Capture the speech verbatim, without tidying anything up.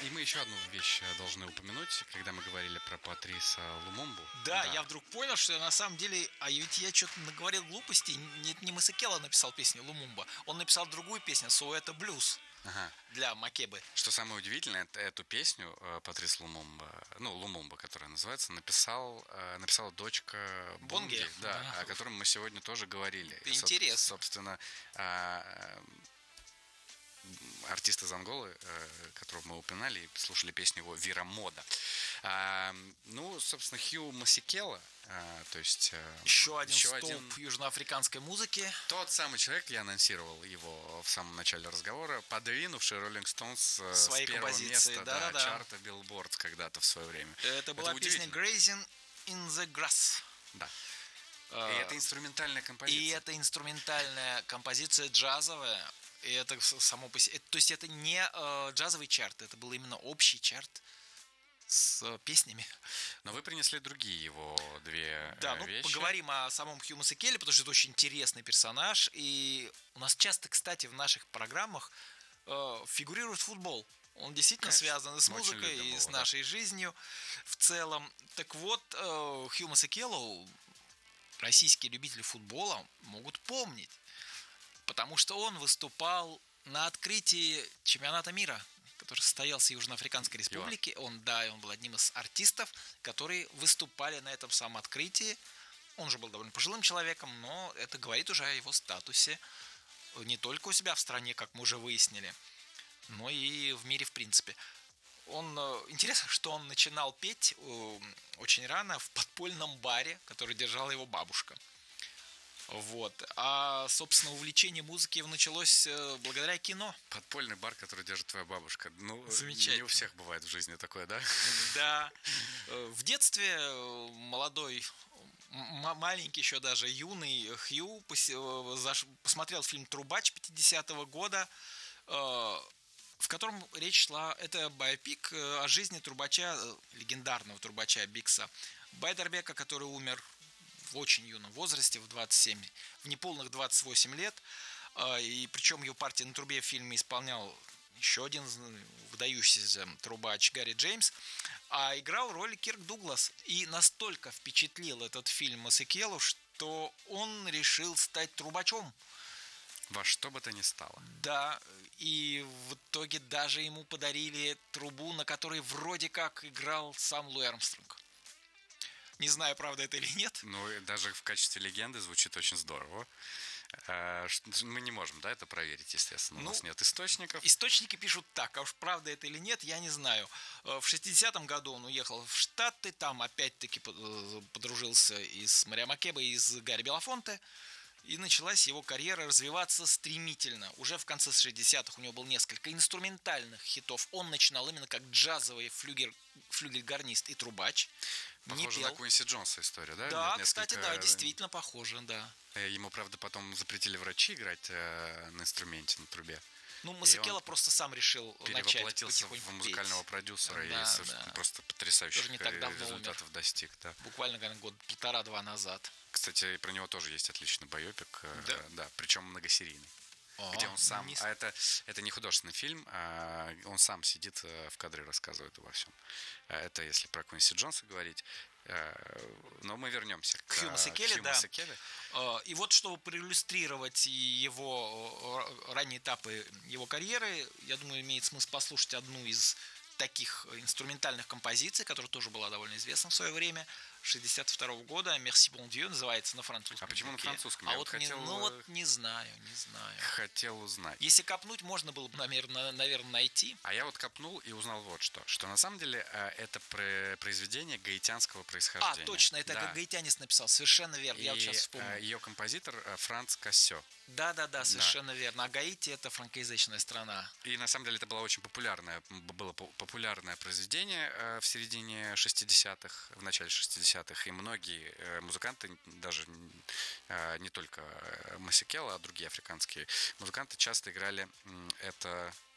И мы еще одну вещь должны упомянуть, когда мы говорили про Патриса Лумумбу. Да, да, я вдруг понял, что на самом деле, а ведь я что-то наговорил глупостей. Не, не Масакела написал песню Лумумба, он написал другую песню «Суэта блюз». Ага. Для Макебы. Что самое удивительное, эту песню Патрис Лумумба, ну, Лумумба, которая называется, написал, написала дочка Бонги, Бонги да, да. О котором мы сегодня тоже говорили. Интересно. Собственно, артист из Анголы, которого мы упоминали и слушали песню его «Вира Мода». А, ну, собственно, Хью Масикела, а, то есть... Еще один еще столб один... южноафриканской музыки. Тот самый человек, я анонсировал его в самом начале разговора, подвинувший Роллинг Стоунс с первого места да, да, да, чарта Билборд когда-то в свое время. Это была Это песня «Grazing in the Grass». Да. И а, это инструментальная композиция. И это инструментальная композиция джазовая. И это само по себе... То есть это не э, джазовый чарт, это был именно общий чарт с песнями. Но вы принесли другие его две да, ну, вещи. Поговорим о самом Хью Масакеле, потому что это очень интересный персонаж. И у нас часто, кстати, в наших программах э, фигурирует футбол. Он действительно Конечно, связан с музыкой и его, с нашей да. жизнью в целом. Так вот, э, Хью Масакелу российские любители футбола могут помнить. Потому что он выступал на открытии чемпионата мира, который состоялся в Южноафриканской Республике. Он, да, он был одним из артистов, которые выступали на этом самом открытии. Он же был довольно пожилым человеком, но это говорит уже о его статусе не только у себя в стране, как мы уже выяснили, но и в мире в принципе. Он, интересно, что он начинал петь очень рано в подпольном баре, который держала его бабушка. Вот. А, собственно, увлечение музыки началось благодаря кино. Подпольный бар, который держит твоя бабушка. Ну, не у всех бывает в жизни такое, да? Да. В детстве молодой, маленький еще даже, юный Хью посмотрел фильм «Трубач» пятидесятого года, в котором речь шла, это байопик о жизни трубача, легендарного трубача Бикса Байдербека, который умер в очень юном возрасте, в двадцать семь, в неполных двадцать восемь лет. И причем его партию на трубе в фильме исполнял еще один выдающийся трубач Гарри Джеймс, а играл роль Кирк Дуглас. И настолько впечатлил этот фильм Масакелу, что он решил стать трубачом. Во что бы то ни стало. Да, и в итоге даже ему подарили трубу, на которой вроде как играл сам Луи Армстронг. Не знаю, правда это или нет. Ну, даже в качестве легенды звучит очень здорово. Мы не можем, да, это проверить, естественно. У ну, нас нет источников. Источники пишут так, а уж правда это или нет, я не знаю. В шестидесятом году он уехал в Штаты, там опять-таки подружился и с Марио Макебой, и с Гарри Белофонте. И началась его карьера развиваться стремительно. Уже в конце шестидесятых у него было несколько инструментальных хитов. Он начинал именно как джазовый флюгер, флюгель-гарнист и трубач. Похоже на Куинси Джонса история, да? Да, несколько... кстати, да, действительно похоже, да. Ему, правда, потом запретили врачи играть э, на инструменте, на трубе. Ну, Масакела просто сам решил начать перевоплотился в музыкального петь. продюсера да, и да. просто потрясающих результатов умер. достиг. Да. Буквально год полтора-два назад. Кстати, про него тоже есть отличный байопик, да, да причем многосерийный. А, где он сам, не... а это, это не художественный фильм, а он сам сидит в кадре, рассказывает обо всем. Это если про Куинси Джонса говорить. Но мы вернемся к Хью Масакеле, да. И вот, чтобы проиллюстрировать его ранние этапы его карьеры, я думаю, имеет смысл послушать одну из таких инструментальных композиций, которая тоже была довольно известна в свое время, шестьдесят второго года, «Merci bon Dieu» называется на французском. А почему языке. на французском? А Я вот вот хотел... не, ну вот не знаю, не знаю. Хотел узнать. Если копнуть, можно было бы, наверное, наверное, найти. А я вот копнул и узнал вот что. Что на самом деле это произведение гаитянского происхождения. А, точно, это да. гаитянец написал, совершенно верно, и я вот сейчас вспомнил. Ее композитор Франц Кассё. Да-да-да, совершенно да. верно. А Гаити — это франкоязычная страна. И на самом деле это было очень популярное, было популярное произведение в середине шестидесятых, в начале шестидесятых. И многие музыканты, даже не только Масакела, а другие африканские музыканты часто играли это